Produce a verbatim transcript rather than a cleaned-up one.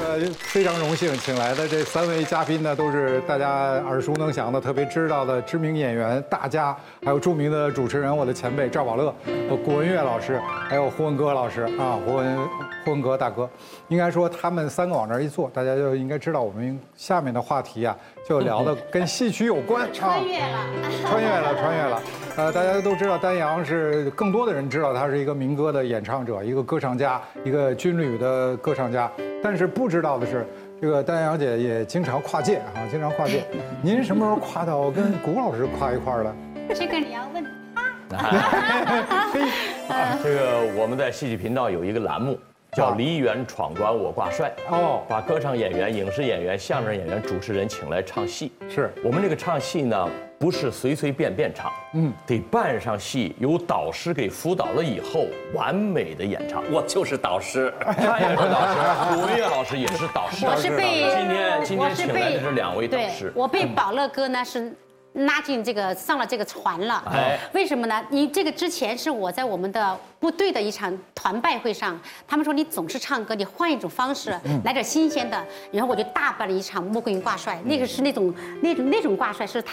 个非常荣幸，请来的这三位嘉宾呢，都是大家耳熟能详的、特别知道的知名演员、大家，还有著名的主持人，我的前辈赵宝乐、古文乐老师，还有胡文歌老师啊，胡文胡文歌大哥。应该说，他们三个往这儿一坐，大家就应该知道我们下面的话题啊，就聊的跟戏曲有关啊， 穿越了， 穿越了，穿越了。呃，大家都知道丹阳是更多的人知道他是一个民歌的演唱者，一个歌唱家，一个军旅的歌唱家。但是不知道的是，这个丹阳姐也经常跨界啊，经常跨界。您什么时候跨到跟古老师跨一块儿了？ 这个你要问他。 啊，这个我们在戏曲频道有一个栏目。叫梨园闯关我挂帅哦，把歌唱演员、影视演员、相声演员、主持人请来唱戏。 是我们这个唱戏呢，不是随随便便唱，嗯，得扮上戏，有导师给辅导了以后，完美的演唱。 我就是导师， 他也是导师，古文乐老师也是导师。 我是被今天今天请来的是两位导师。 我被宝乐哥呢是。拉进这个上了这个船了，哎，为什么呢？你这个之前是我在我们的部队的一场团拜会上，他们说你总是唱歌，你换一种方式，来点新鲜的，然后我就大办了一场穆桂英挂帅，那个是那种那种那种挂帅是。